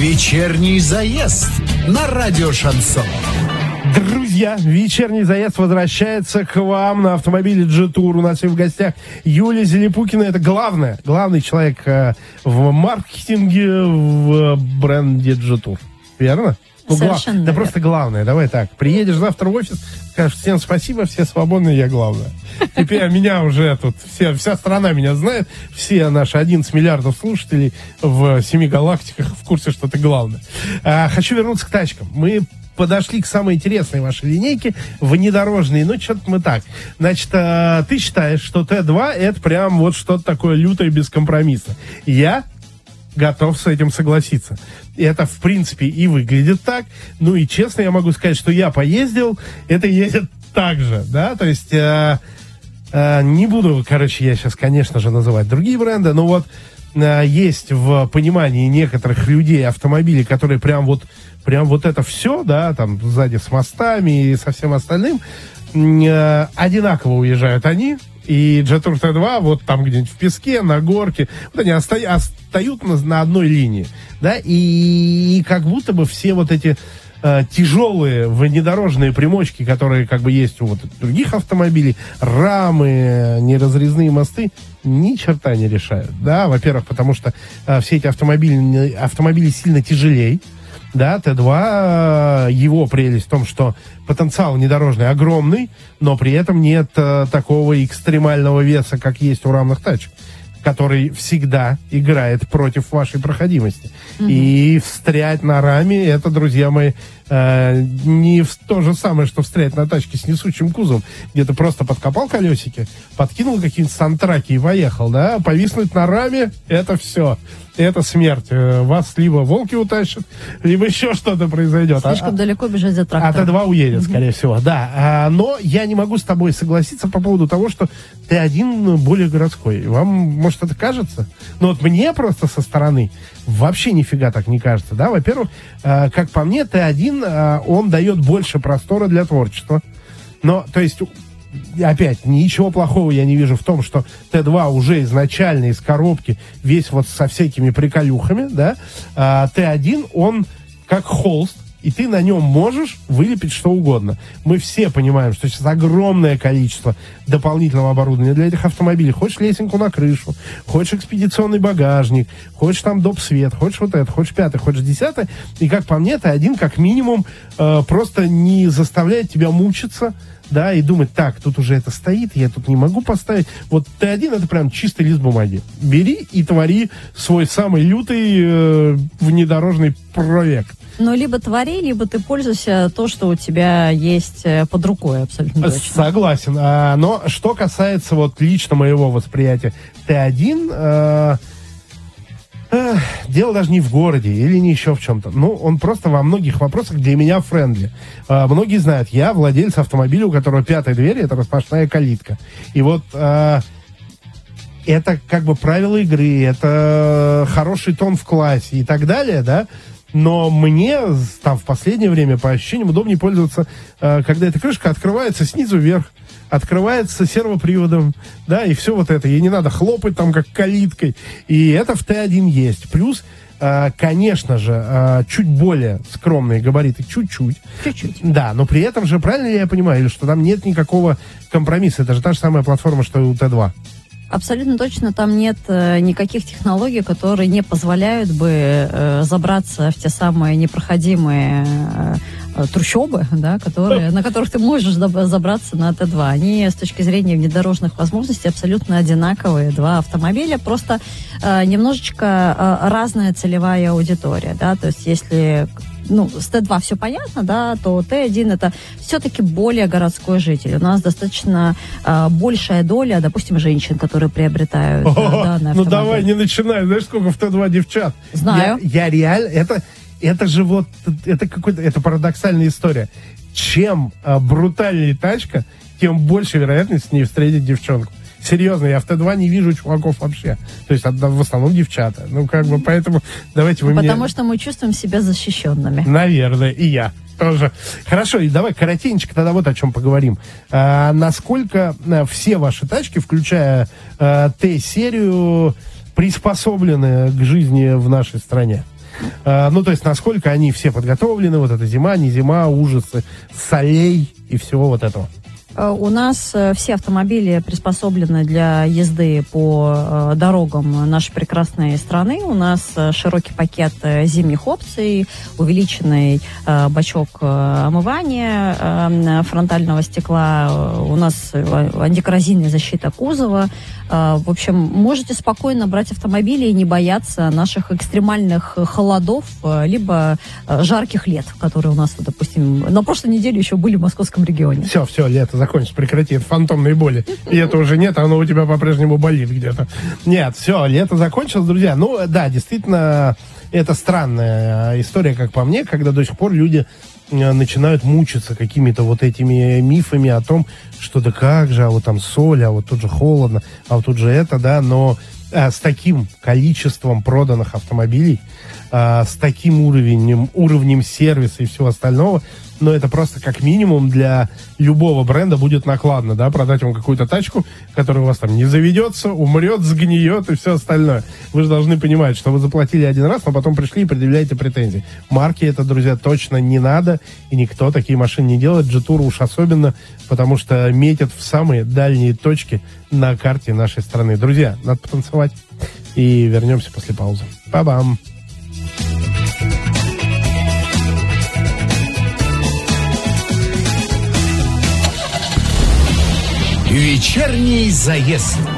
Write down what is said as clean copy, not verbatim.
Вечерний заезд на радио Шансон. Друзья, вечерний заезд возвращается к вам на автомобиле G-Tour. У нас и в гостях Юлия Зелепукина. Это главный человек в маркетинге в бренде G-Tour. Верно? Совершенно да верно. просто главное. Давай так. Приедешь завтра в офис, скажешь: всем спасибо, все свободны, я главное. Теперь меня уже тут вся страна меня знает. Все наши 11 миллиардов слушателей в 7 галактиках в курсе, что ты главное. Хочу вернуться к тачкам. Мы подошли к самой интересной вашей линейке, внедорожные. Ну, что-то мы так. Значит, ты считаешь, что Т2 это прям вот что-то такое лютое, бескомпромиссное. Я готов с этим согласиться. Это, в принципе, и выглядит так. Ну, и честно я могу сказать, что я поездил, это едет так же, да, то есть не буду, короче, я сейчас, конечно же, называть другие бренды, но вот есть в понимании некоторых людей автомобили, которые прям вот это все, да, там сзади с мостами и со всем остальным, одинаково уезжают они. И G-Tour T2 вот там где-нибудь в песке, на горке, вот они остают на одной линии, да, и как будто бы все вот эти тяжелые внедорожные примочки, которые как бы есть у вот других автомобилей, рамы, неразрезные мосты, ни черта не решают, да, во-первых, потому что все эти автомобили сильно тяжелее. Да, Т2, его прелесть в том, что потенциал внедорожный огромный, но при этом нет такого экстремального веса, как есть у рамных тачек, который всегда играет против вашей проходимости. И встрять на раме, это, друзья мои, не то же самое, что встрять на тачке с несущим кузовом, где ты просто подкопал колесики, подкинул какие-нибудь сантраки и поехал, да, повиснуть на раме, это все. Это смерть. Вас либо волки утащат, либо еще что-то произойдет. Слишком далеко бежать за трактором. Т2 уедет, скорее всего, да. Но я не могу с тобой согласиться по поводу того, что Т1 более городской. Вам, может, это кажется? Но вот мне просто со стороны вообще нифига так не кажется, да. Во-первых, как по мне, Т1, он дает больше простора для творчества. Но, то есть... Опять, ничего плохого я не вижу в том, что Т2 уже изначально из коробки, весь вот со всякими приколюхами, да, Т1, он как холст, и ты на нем можешь вылепить что угодно. Мы все понимаем, что сейчас огромное количество дополнительного оборудования для этих автомобилей. Хочешь лесенку на крышу, хочешь экспедиционный багажник, хочешь там доп. Свет, хочешь вот это, хочешь пятый, хочешь десятый. И как по мне, Т1 как минимум просто не заставляет тебя мучиться, да, и думать: так, тут уже это стоит, я тут не могу поставить. Вот Т1 это прям чистый лист бумаги. Бери и твори свой самый лютый внедорожный проект. Ну, либо твори, либо ты пользуйся то, что у тебя есть под рукой, абсолютно точно. Согласен. Но что касается вот лично моего восприятия Т1, дело даже не в городе или не еще в чем-то. Ну, он просто во многих вопросах для меня френдли. Многие знают, я владелец автомобиля, у которого пятая дверь, это распашная калитка. И вот это как бы правила игры, это хороший тон в классе и так далее, да. Но мне там в последнее время, по ощущениям, удобнее пользоваться, когда эта крышка открывается снизу вверх, открывается сервоприводом, да, и все вот это. Ей не надо хлопать там как калиткой. И это в Т1 есть. Плюс, конечно же, чуть более скромные габариты, чуть-чуть. Да, но при этом же, правильно ли я понимаю, что там нет никакого компромисса? Это же та же самая платформа, что и у Т2. Абсолютно точно, там нет никаких технологий, которые не позволяют бы забраться в те самые непроходимые трущобы, да, на которых ты можешь забраться на Т2. Они с точки зрения внедорожных возможностей абсолютно одинаковые. Два автомобиля, просто немножечко разная целевая аудитория. Да? То есть если... Ну, с Т2 все понятно, да, то Т1 это все-таки более городской житель. У нас достаточно большая доля, допустим, женщин, которые приобретают данный автомобиль. Ну давай, не начинай. Знаешь, сколько в Т2 девчат? Знаю. Я реально... Это же вот... Это парадоксальная история. Чем брутальнее тачка, тем больше вероятность с ней встретить девчонку. Серьезно, я в Т2 не вижу чуваков вообще. То есть в основном девчата. Ну, как бы, поэтому давайте вы Потому что мы чувствуем себя защищенными. Наверное, и я тоже. Хорошо, и давай коротенько тогда вот о чем поговорим. Насколько все ваши тачки, включая Т-серию, приспособлены к жизни в нашей стране? Ну, то есть, насколько они все подготовлены, вот эта зима, не зима, ужасы солей и всего вот этого. У нас все автомобили приспособлены для езды по дорогам нашей прекрасной страны. У нас широкий пакет зимних опций, увеличенный бачок омывания фронтального стекла. У нас антикоррозийная защита кузова. В общем, можете спокойно брать автомобили и не бояться наших экстремальных холодов, либо жарких лет, которые у нас, допустим, на прошлой неделе еще были в московском регионе. Все, лето закончится, прекрати, это фантомные боли. И это уже нет, оно у тебя по-прежнему болит где-то. Нет, все, лето закончилось, друзья. Ну, да, действительно, это странная история, как по мне, когда до сих пор люди начинают мучиться какими-то вот этими мифами о том, что да как же, а вот там соль, а вот тут же холодно, а вот тут же это, да, но с таким количеством проданных автомобилей, с таким уровнем сервиса и всего остального, но это просто как минимум для любого бренда будет накладно, да, продать вам какую-то тачку, которая у вас там не заведется, умрет, сгниет и все остальное. Вы же должны понимать, что вы заплатили один раз, но потом пришли и предъявляете претензии. Марке это, друзья, точно не надо, и никто такие машины не делает, Jetour уж особенно, потому что метят в самые дальние точки на карте нашей страны. Друзья, надо потанцевать, и вернемся после паузы. Па-бам! Вечерний заезд.